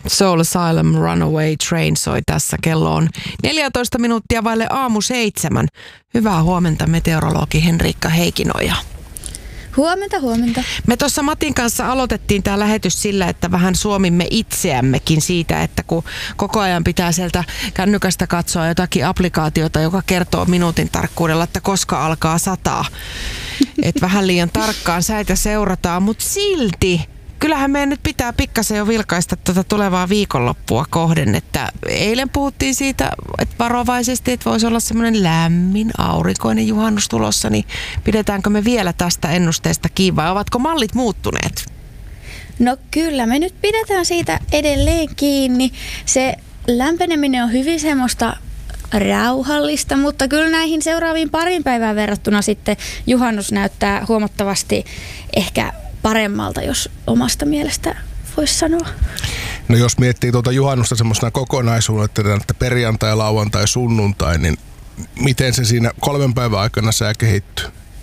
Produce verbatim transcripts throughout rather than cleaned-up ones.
Soul Asylum Runaway Train soi tässä. Kello on neljätoista minuuttia vaille aamu seitsemän. Hyvää huomenta meteorologi Henriikka Heikinoja. Huomenta, huomenta. Me tuossa Matin kanssa aloitettiin tämä lähetys sillä, että vähän suomimme itseämmekin siitä, että kun koko ajan pitää sieltä kännykästä katsoa jotakin applikaatiota, joka kertoo minuutin tarkkuudella, että koska alkaa sataa. Että vähän liian tarkkaan säitä seurataan, mutta silti kyllähän meidän nyt pitää pikkasen jo vilkaista tuota tulevaa viikonloppua kohden, että eilen puhuttiin siitä, että varovaisesti, että voisi olla semmoinen lämmin, aurinkoinen juhannus tulossa, niin pidetäänkö me vielä tästä ennusteesta kiinni vai ovatko mallit muuttuneet? No kyllä, me nyt pidetään siitä edelleen kiinni. Se lämpeneminen on hyvin semmoista rauhallista, mutta kyllä näihin seuraaviin parin päivään verrattuna sitten juhannus näyttää huomattavasti ehkä paremmalta, jos omasta mielestä voisi sanoa. No jos miettii tuota juhannusta semmoisena kokonaisuudena, että perjantai, lauantai, sunnuntai, niin miten se siinä kolmen päivän aikana sää kehittyy?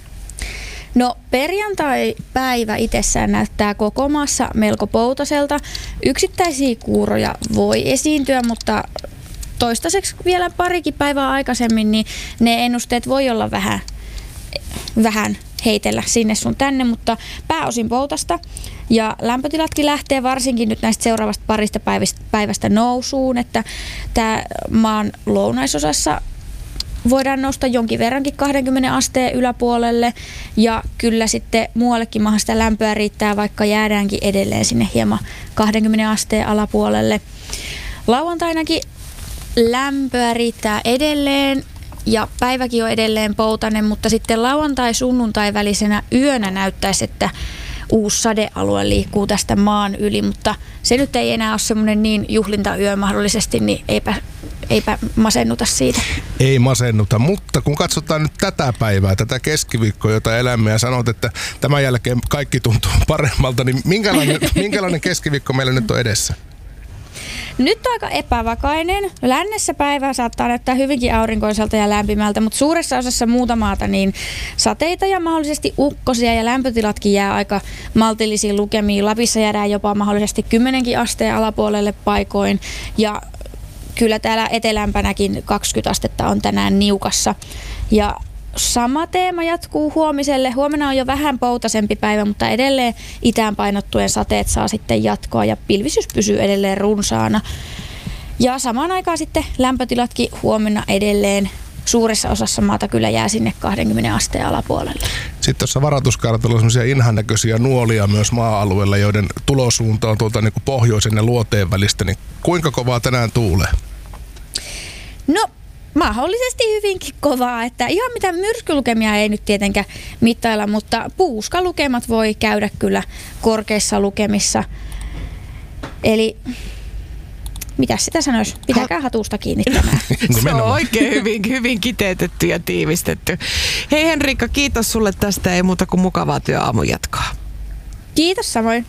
No perjantai-päivä itsessään näyttää koko maassa melko poutaselta. Yksittäisiä kuuroja voi esiintyä, mutta toistaiseksi vielä parikin päivää aikaisemmin, niin ne ennusteet voi olla vähän, vähän heitellä sinne sun tänne, mutta pääosin poutasta. Ja lämpötilatkin lähtee varsinkin nyt näistä seuraavasta parista päivästä, päivästä nousuun, että tämä maan lounaisosassa voidaan nousta jonkin verrankin kaksikymmentä asteen yläpuolelle ja kyllä sitten muuallekin maahan sitä lämpöä riittää, vaikka jäädäänkin edelleen sinne hieman kaksikymmentä asteen alapuolelle. Lauantainakin lämpöä riittää edelleen ja päiväkin on edelleen poutainen, mutta sitten lauantai-sunnuntai välisenä yönä näyttäisi, että uusi sadealue liikkuu tästä maan yli, mutta se nyt ei enää ole semmoinen niin juhlintayö mahdollisesti, niin eipä, eipä masennuta siitä. Ei masennuta, mutta kun katsotaan nyt tätä päivää, tätä keskiviikkoa, jota elämme ja sanot, että tämän jälkeen kaikki tuntuu paremmalta, niin minkälainen, minkälainen keskiviikko meillä nyt on edessä? Nyt on aika epävakainen. Lännessä päivä saattaa näyttää hyvinkin aurinkoiselta ja lämpimältä, mutta suuressa osassa muuta maata niin sateita ja mahdollisesti ukkosia ja lämpötilatkin jää aika maltillisiin lukemiin. Lapissa jäädään jopa mahdollisesti kymmenenkin asteen alapuolelle paikoin ja kyllä täällä etelämpänäkin kaksikymmentä astetta on tänään niukassa. Ja sama teema jatkuu huomiselle. Huomenna on jo vähän poutasempi päivä, mutta edelleen itään painottuen sateet saa sitten jatkoa ja pilvisyys pysyy edelleen runsaana. Ja samaan aikaan sitten lämpötilatkin huomenna edelleen suuressa osassa maata kyllä jää sinne kaksikymmentä asteen alapuolelle. Sitten tuossa varoituskartalla on sellaisia inhan näköisiä nuolia myös maa-alueella, joiden tulosuunta on tuolta niin kuin pohjoisen ja luoteen välistä. Niin kuinka kovaa tänään tuulee? No mahdollisesti hyvinkin kovaa, että ihan mitään myrskylukemia ei nyt tietenkään mittailla, mutta puuskalukemat voi käydä kyllä korkeissa lukemissa. Eli mitäs sitä sanoisi? Pitäkää hatusta kiinni tänään. Se on oikein hyvin, hyvin kiteytetty ja tiivistetty. Hei Henriikka, kiitos sulle tästä. Ei muuta kuin mukavaa työaamun jatkoa. Kiitos samoin.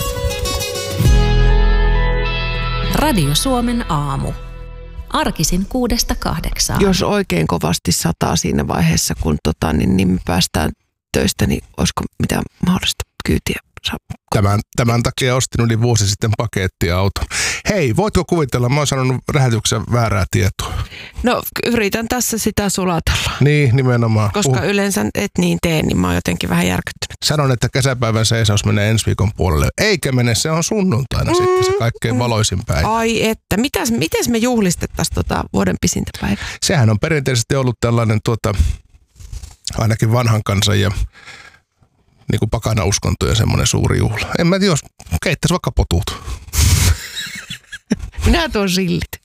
Radio Suomen aamu. Arkisin kuudesta kahdeksaan. Jos oikein kovasti sataa siinä vaiheessa, kun tota, niin, niin me päästään töistä, niin olisiko mitään mahdollista kyytiä? Tämän, tämän takia ostin yli vuosi sitten pakettiauton. Hei, voitko kuvitella, mä oon sanonut lähetyksen väärää tietoa. No yritän tässä sitä sulatella. Niin, nimenomaan. Koska uh. yleensä et niin tee, niin mä oon jotenkin vähän järkyttynyt. Sanon, että kesäpäivän seisaus menee ensi viikon puolelle. Eikä mene, se on sunnuntaina mm, sitten se kaikkein mm. valoisin päivä. Ai että, mitäs, mites me juhlistettaisiin tota vuoden pisintä päivää? Sehän on perinteisesti ollut tällainen tuota, ainakin vanhan kansan ja niin kuin pakana-uskontojen semmoinen suuri juhla. En mä tiedä, jos keittäisi vaikka potut. Minä tuon sillit.